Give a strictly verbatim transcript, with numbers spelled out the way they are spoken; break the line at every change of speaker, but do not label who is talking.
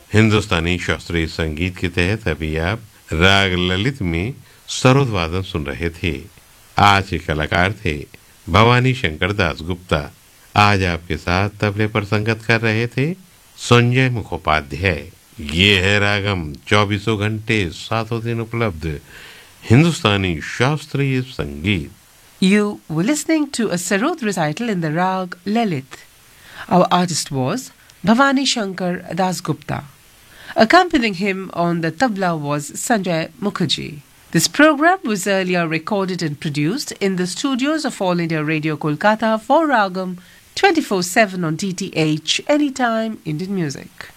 हिंदुस्तानी शास्त्रीय संगीत के तहत अभी आप राग ललित में सरोद वादन सुन रहे थे। आज के कलाकार थे भवानी शंकर दास गुप्ता। आज आपके साथ तबले पर संगत कर रहे थे संजय मुखोपाध्याय। ये है रागम, चौबीसों घंटे सातों दिन उपलब्ध हिंदुस्तानी शास्त्रीय संगीत।
You were listening to a sarod recital in the rag Lalit. Our artist was Bhavani Shankar Das Gupta. Accompanying him on the tabla was Sanjay Mukherjee. This program was earlier recorded and produced in the studios of All India Radio Kolkata for Ragam twenty-four seven on D T H, Anytime Indian Music.